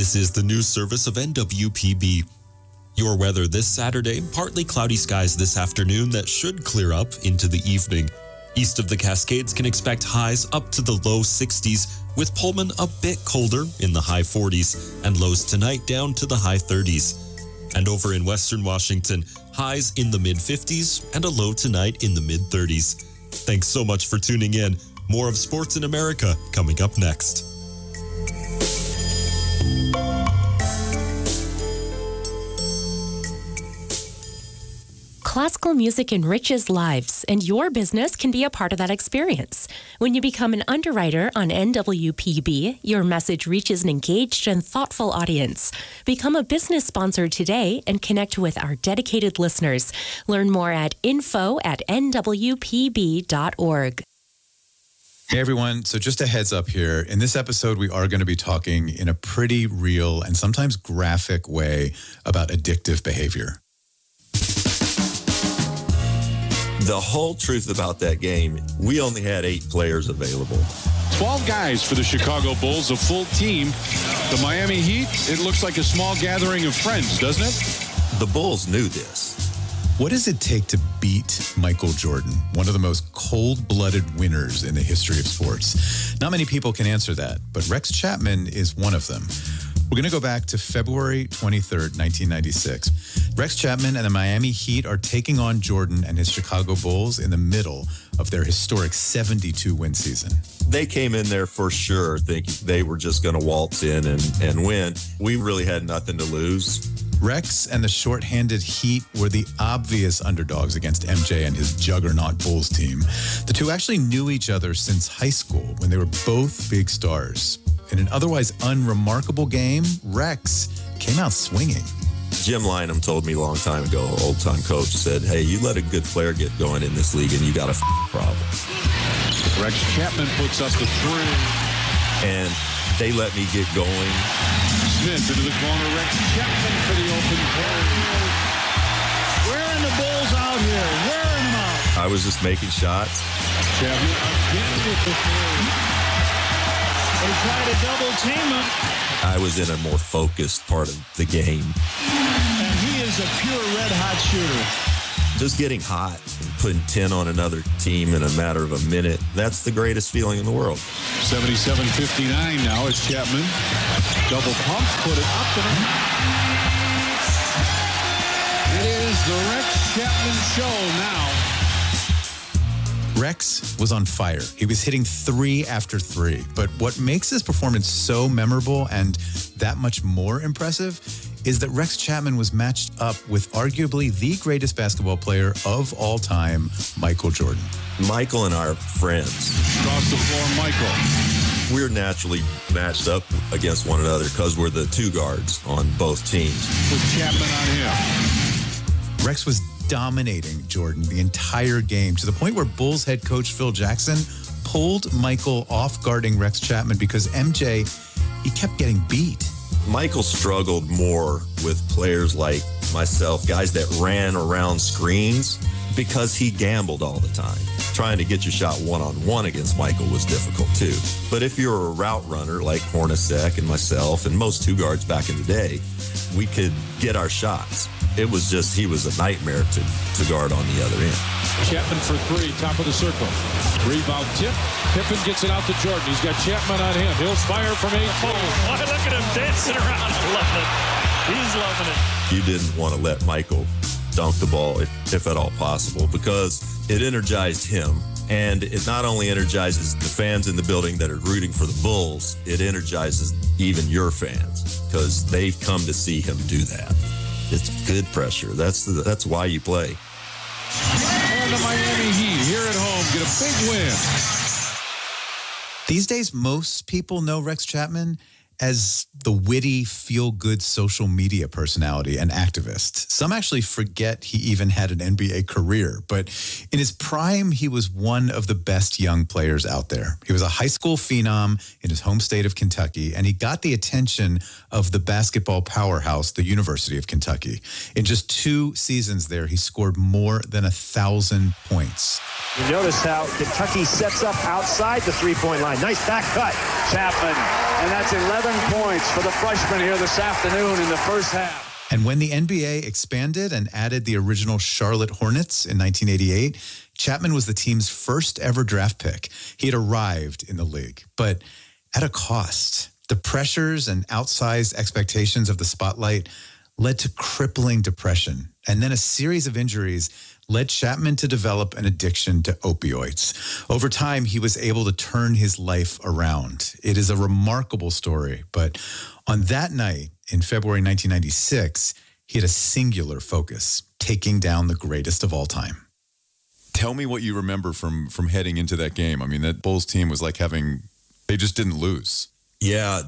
This is the news service of NWPB. Your weather this Saturday, partly cloudy skies this afternoon that should clear up into the evening. East of the Cascades can expect highs up to the low 60s, with Pullman a bit colder in the high 40s, and lows tonight down to the high 30s. And over in Western Washington, highs in the mid-50s and a low tonight in the mid-30s. Thanks so much for tuning in. More of Sports in America coming up next. Classical music enriches lives, and your business can be a part of that experience. When you become an underwriter on NWPB, your message reaches an engaged and thoughtful audience. Become a business sponsor today and connect with our dedicated listeners. Learn more at info@nwpb.org. Hey everyone, so just a heads up here. In this episode, we are going to be talking in a pretty real and sometimes graphic way about addictive behavior. The whole truth about that game, we only had 8 players available. 12 guys for the Chicago Bulls, a full team. The Miami Heat, it looks like a small gathering of friends, doesn't it? The Bulls knew this. What does it take to beat Michael Jordan, one of the most cold-blooded winners in the history of sports? Not many people can answer that, but Rex Chapman is one of them. We're going to go back to February 23rd, 1996. Rex Chapman and the Miami Heat are taking on Jordan and his Chicago Bulls in the middle of their historic 72-win season. They came in there for sure thinking they were just going to waltz in and win. We really had nothing to lose. Rex and the short-handed Heat were the obvious underdogs against MJ and his juggernaut Bulls team. The two actually knew each other since high school when they were both big stars. In an otherwise unremarkable game, Rex came out swinging. Jim Lynam told me a long time ago, old-time coach, said, hey, you let a good player get going in this league and you got a problem. Rex Chapman puts up the 3. And they let me get going. Smith into the corner. Rex Chapman for the open play. Wearing the Bulls out here. Wearing them out. I was just making shots. Chapman again with the 3. They tried to double team him. I was in a more focused part of the game. And he is a pure red-hot shooter. Just getting hot and putting 10 on another team in a matter of a minute, that's the greatest feeling in the world. 77-59 now. It's Chapman. Double pump, put it up and in. It is the Rex Chapman show now. Rex was on fire. He was hitting 3 after 3. But what makes this performance so memorable and that much more impressive is that Rex Chapman was matched up with arguably the greatest basketball player of all time, Michael Jordan. Michael and our friends. Across the floor, Michael. We're naturally matched up against one another because we're the 2 guards on both teams. With Chapman on him. Rex was dominating Jordan the entire game to the point where Bulls head coach Phil Jackson pulled Michael off guarding Rex Chapman because MJ, he kept getting beat. Michael struggled more with players like myself, guys that ran around screens, because he gambled all the time. Trying to get your shot one-on-one against Michael was difficult too. But if you're a route runner like Hornacek and myself and most 2 guards back in the day, we could get our shots. It was just, he was a nightmare to guard on the other end. Chapman for 3, top of the circle. Rebound tip. Pippen gets it out to Jordan. He's got Chapman on him. He'll fire from 8. Oh, look at him dancing around. I love it. He's loving it. You didn't want to let Michael dunk the ball, if at all possible, because it energized him. And it not only energizes the fans in the building that are rooting for the Bulls, it energizes even your fans because they've come to see him do that. It's good pressure. That's why you play. And the Miami Heat here at home get a big win. These days, most people know Rex Chapman as the witty, feel-good social media personality and activist. Some actually forget he even had an NBA career, but in his prime, he was one of the best young players out there. He was a high school phenom in his home state of Kentucky, and he got the attention of the basketball powerhouse, the University of Kentucky. In just 2 seasons there, he scored more than 1,000 points. You notice how Kentucky sets up outside the three-point line. Nice back cut, Chapman, and that's 11 points for the freshman here this afternoon in the first half. And when the NBA expanded and added the original Charlotte Hornets in 1988, Chapman was the team's first ever draft pick. He had arrived in the league, but at a cost. The pressures and outsized expectations of the spotlight led to crippling depression. And then a series of injuries led Chapman to develop an addiction to opioids. Over time, he was able to turn his life around. It is a remarkable story, but on that night in February 1996, he had a singular focus, taking down the greatest of all time. Tell me what you remember from heading into that game. I mean, that Bulls team was like they just didn't lose. Yeah,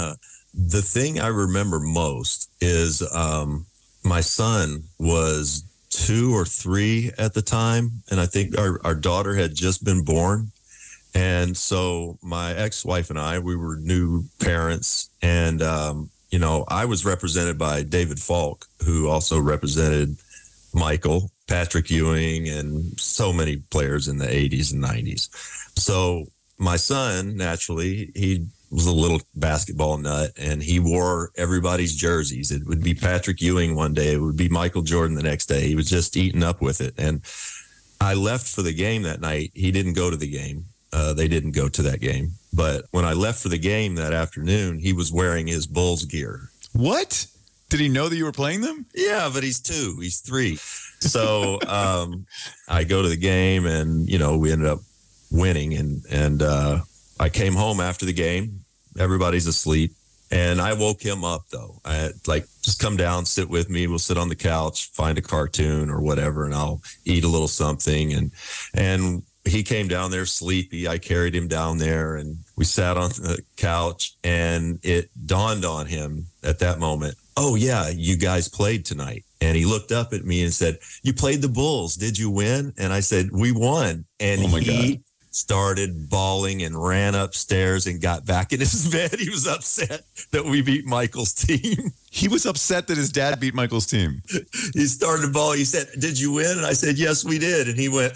the thing I remember most is my son was 2 or 3 at the time, and I think our daughter had just been born. And so my ex-wife and I, we were new parents, and I was represented by David Falk, who also represented Michael, Patrick Ewing, and so many players in the 80s and 90s. So my son, naturally, he was a little basketball nut, and he wore everybody's jerseys. It would be Patrick Ewing one day. It would be Michael Jordan the next day. He was just eating up with it. And I left for the game that night. He didn't go to the game. They didn't go to that game. But when I left for the game that afternoon, he was wearing his Bulls gear. What? Did he know that you were playing them? Yeah, but he's 2. He's 3. So I go to the game, and, we ended up winning. And I came home after the game. Everybody's asleep. And I woke him up, though. I had, just come down, sit with me. We'll sit on the couch, find a cartoon or whatever, and I'll eat a little something. And he came down there sleepy. I carried him down there, and we sat on the couch, and it dawned on him at that moment, oh, yeah, you guys played tonight. And he looked up at me and said, you played the Bulls. Did you win? And I said, we won. And he started bawling and ran upstairs and got back in his bed. He was upset that we beat Michael's team. He was upset that his dad beat Michael's team. He started to bawl. He said, did you win? And I said, yes, we did. And he went,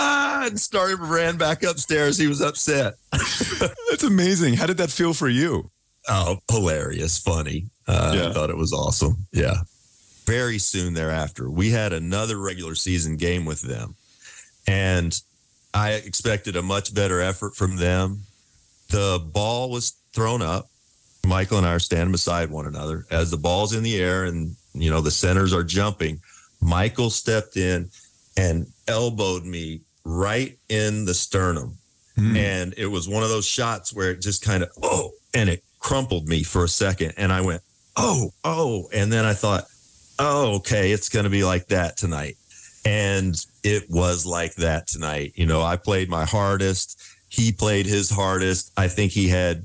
and ran back upstairs. He was upset. That's amazing. How did that feel for you? Oh, hilarious, funny. I thought it was awesome. Yeah. Very soon thereafter, we had another regular season game with them. And I expected a much better effort from them. The ball was thrown up. Michael and I are standing beside one another. As the ball's in the air and, the centers are jumping, Michael stepped in and elbowed me right in the sternum. And it was one of those shots where it just kind of, and it crumpled me for a second. And I went, oh. And then I thought, okay, it's going to be like that tonight. And it was like that tonight. I played my hardest. He played his hardest. I think he had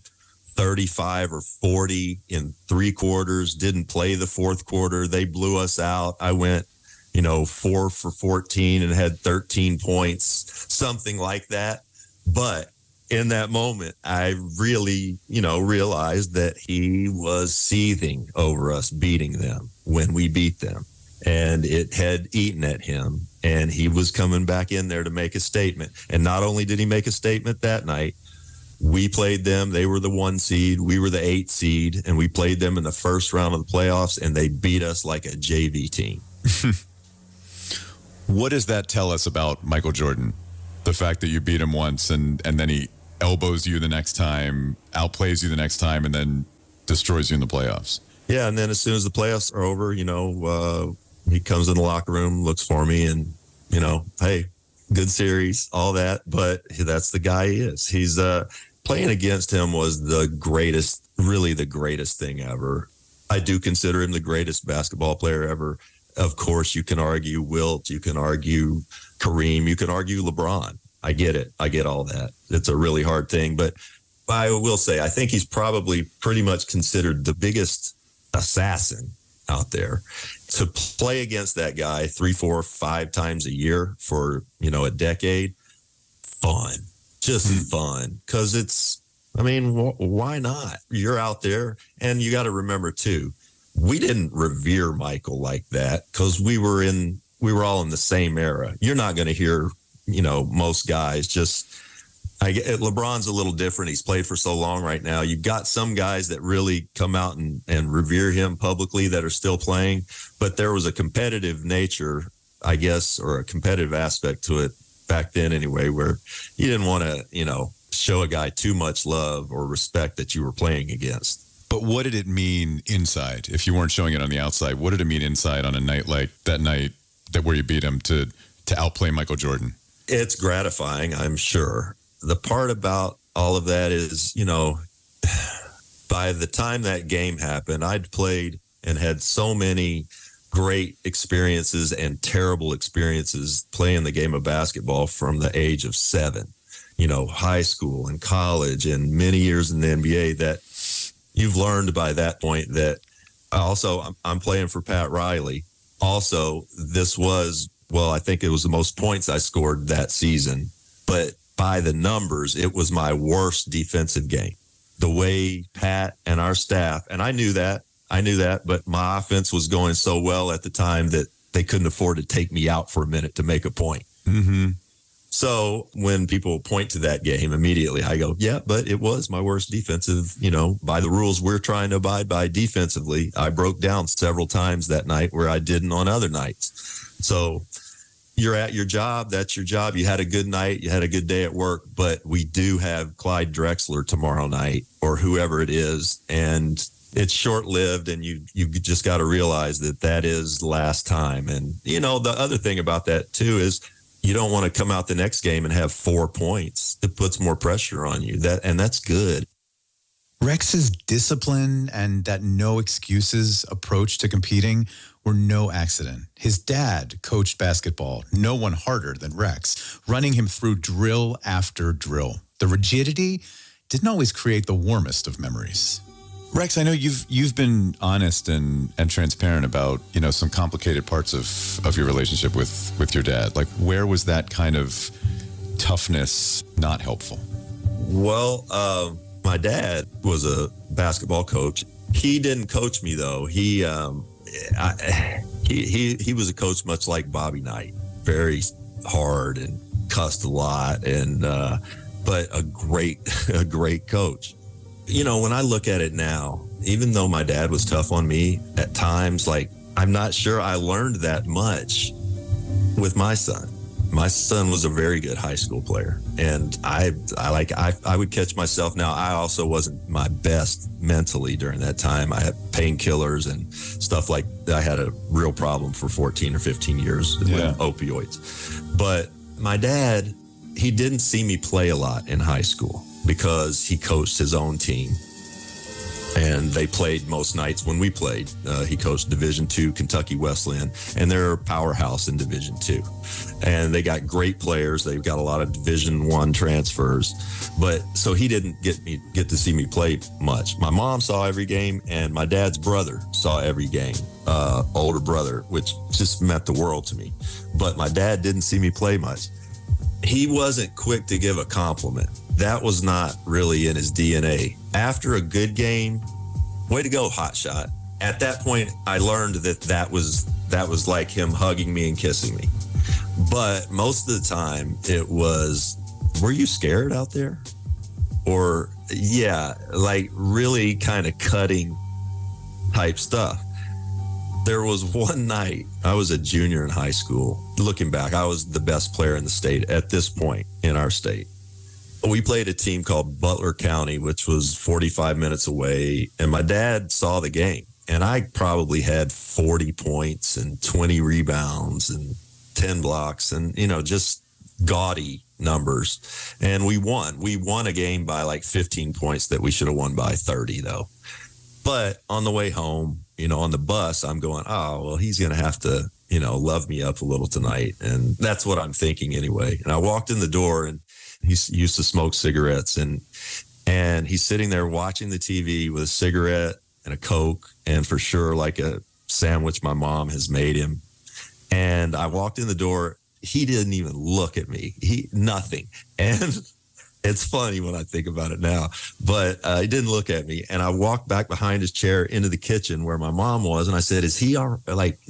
35 or 40 in 3 quarters, didn't play the 4th quarter. They blew us out. I went, 4 for 14 and had 13 points, something like that. But in that moment, I really, realized that he was seething over us beating them when we beat them. And it had eaten at him, and he was coming back in there to make a statement. And not only did he make a statement that night, we played them. They were the 1 seed. We were the 8 seed, and we played them in the first round of the playoffs, and they beat us like a JV team. What does that tell us about Michael Jordan? The fact that you beat him once, and then he elbows you the next time, outplays you the next time, and then destroys you in the playoffs. Yeah, and then as soon as the playoffs are over, he comes in the locker room, looks for me, and, hey, good series, all that. But that's the guy he is. He's playing against him was really the greatest thing ever. I do consider him the greatest basketball player ever. Of course, you can argue Wilt, you can argue Kareem, you can argue LeBron. I get it. I get all that. It's a really hard thing. But I will say, I think he's probably pretty much considered the biggest assassin out there. To play against that guy 3, 4, 5 times a year for, a decade, fun, just fun. Because why not? You're out there, and you got to remember too, we didn't revere Michael like that because we were all in the same era. You're not going to hear, most guys just LeBron's a little different. He's played for so long right now. You've got some guys that really come out and revere him publicly that are still playing, but there was a competitive nature, I guess, or a competitive aspect to it back then anyway, where you didn't want to, show a guy too much love or respect that you were playing against. But what did it mean inside? If you weren't showing it on the outside, what did it mean inside on a night like that night where you beat him to outplay Michael Jordan? It's gratifying, I'm sure. The part about all of that is, by the time that game happened, I'd played and had so many great experiences and terrible experiences playing the game of basketball from the age of 7, high school and college and many years in the NBA, that you've learned by that point that also I'm playing for Pat Riley. Also, this was, I think it was the most points I scored that season, but by the numbers, it was my worst defensive game. The way Pat and our staff, and I knew that, but my offense was going so well at the time that they couldn't afford to take me out for a minute to make a point. Mm-hmm. So when people point to that game, immediately I go, yeah, but it was my worst defensive, by the rules we're trying to abide by defensively. I broke down several times that night where I didn't on other nights. So you're at your job. That's your job. You had a good night. You had a good day at work, but we do have Clyde Drexler tomorrow night or whoever it is. And it's short-lived, and you just got to realize that is the last time. And, the other thing about that too is you don't want to come out the next game and have 4 points. It puts more pressure on you. And that's good. Rex's discipline and that no excuses approach to competing were no accident. His dad coached basketball, no one harder than Rex, running him through drill after drill. The rigidity didn't always create the warmest of memories. Rex, I know you've been honest and transparent about, some complicated parts of your relationship with your dad. Like, where was that kind of toughness not helpful? Well, my dad was a basketball coach. He didn't coach me though. He was a coach much like Bobby Knight, very hard and cussed a lot, and but a great coach. When I look at it now, even though my dad was tough on me at times, like, I'm not sure I learned that much with my son. My son was a very good high school player, and I would catch myself now. I also wasn't my best mentally during that time. I had painkillers and stuff like that. I had a real problem for 14 or 15 years with opioids. But my dad, he didn't see me play a lot in high school because he coached his own team. And they played most nights when we played. He coached Division II Kentucky Wesleyan, and they're a powerhouse in Division II. And they got great players. They've got a lot of Division I transfers. But so he didn't get to see me play much. My mom saw every game, and my dad's brother saw every game, older brother, which just meant the world to me. But my dad didn't see me play much. He wasn't quick to give a compliment. That was not really in his DNA. After a good game, way to go, hot shot. At that point, I learned that was like him hugging me and kissing me. But most of the time, it was, were you scared out there? Or, like really kind of cutting type stuff. There was one night, I was a junior in high school. Looking back, I was the best player in the state at this point in our state. We played a team called Butler County, which was 45 minutes away, and my dad saw the game. And I probably had 40 points and 20 rebounds and 10 blocks and, just gaudy numbers. And we won. We won a game by like 15 points that we should have won by 30, though. But on the way home, on the bus, I'm going, oh, well, he's going to have to, love me up a little tonight. And that's what I'm thinking anyway. And I walked in the door, and he used to smoke cigarettes, and he's sitting there watching the TV with a cigarette and a Coke, and for sure like a sandwich my mom has made him. And I walked in the door. He didn't even look at me. Nothing. And it's funny when I think about it now, but he didn't look at me. And I walked back behind his chair into the kitchen where my mom was. And I said, is he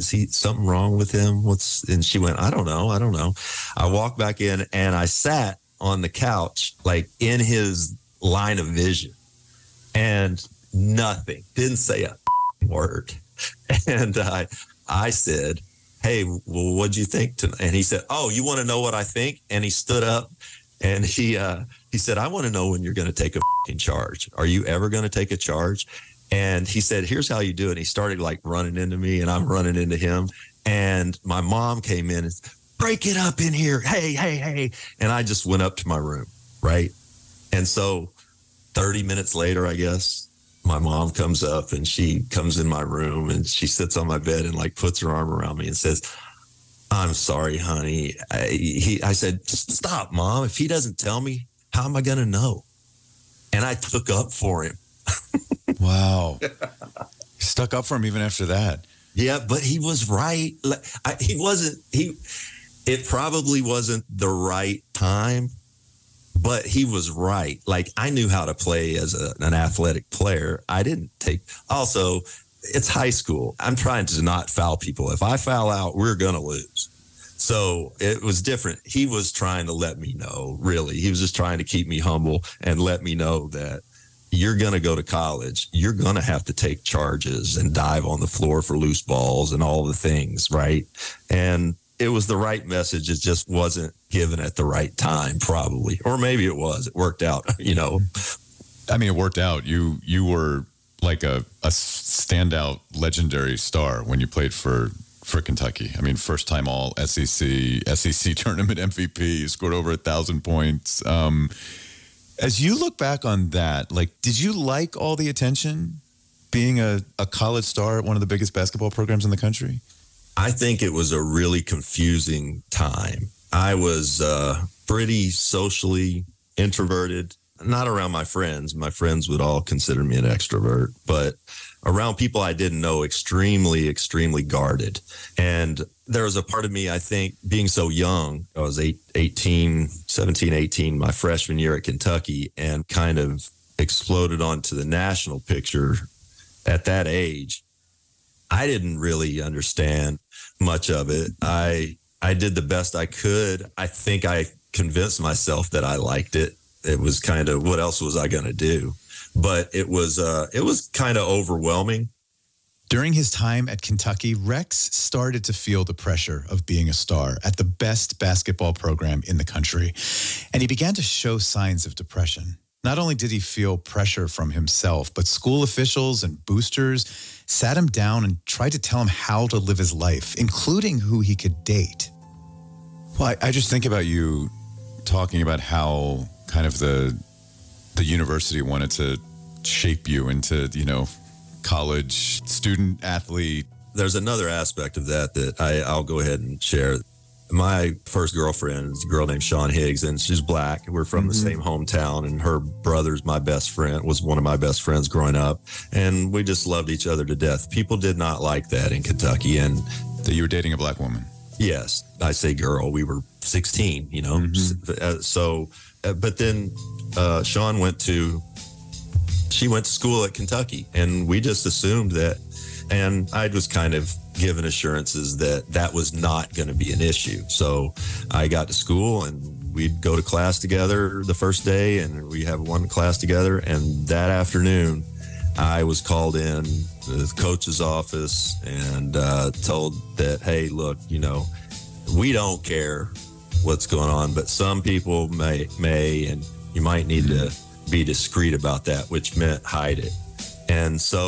something wrong with him? And she went, I don't know. I walked back in, and I sat on the couch, like in his line of vision, and nothing, didn't say a word. And I said, hey, well, what'd you think tonight? And he said, oh, you want to know what I think? And he stood up and he said, I want to know when you're going to take a charge. Are you ever going to take a charge? And he said, here's how you do it. And he started like running into me, and I'm running into him. And my mom came in and said, break it up in here. Hey. And I just went up to my room, right? And so 30 minutes later, I guess, my mom comes up and she comes in my room and she sits on my bed and like puts her arm around me and says, I'm sorry, honey. I said, stop, Mom. If he doesn't tell me, how am I going to know? And I took up for him. Wow. Stuck up for him even after that. Yeah, but he was right. It probably wasn't the right time, but he was right. Like, I knew how to play as an athletic player. I didn't also, it's high school. I'm trying to not foul people. If I foul out, we're going to lose. So it was different. He was trying to let me know, really. He was just trying to keep me humble and let me know that you're going to go to college. You're going to have to take charges and dive on the floor for loose balls and all the things, right? And it was the right message. It just wasn't given at the right time, probably. Or maybe it was. It worked out, you know. I mean, it worked out. You were like a standout legendary star when you played for Kentucky. I mean, first time all SEC tournament MVP, you scored over 1,000 points. As you look back on that, like, did you like all the attention being a college star at one of the biggest basketball programs in the country? I think it was a really confusing time. I was pretty socially introverted, not around my friends. My friends would all consider me an extrovert, but around people I didn't know, extremely, extremely guarded. And there was a part of me, I think, being so young, I was 17, 18, my freshman year at Kentucky, and kind of exploded onto the national picture at that age. I didn't really understand much of it. I did the best I could. I think I convinced myself that I liked it. It was kind of, what else was I going to do? But it was kind of overwhelming. During his time at Kentucky, Rex started to feel the pressure of being a star at the best basketball program in the country, and he began to show signs of depression. Not only did he feel pressure from himself, but school officials and boosters sat him down and tried to tell him how to live his life, including who he could date. Well, I just think about you talking about how kind of the university wanted to shape you into, you know, college student athlete. There's another aspect of that I'll go ahead and share. My first girlfriend is a girl named Sean Higgs, and she's black. We're from the same hometown, and her brother's my best friend, was one of my best friends growing up, and we just loved each other to death. People did not like that in Kentucky. And that you were dating a black woman. Yes. I say girl, we were 16, you know. But then Sean went to school at Kentucky, and we just assumed that, and I was kind of given assurances that was not going to be an issue. So I got to school, and we'd go to class together the first day, and we have one class together. And that afternoon, I was called in to the coach's office and told that, hey, look, you know, we don't care what's going on, but some people may, and you might need to be discreet about that, which meant hide it. And so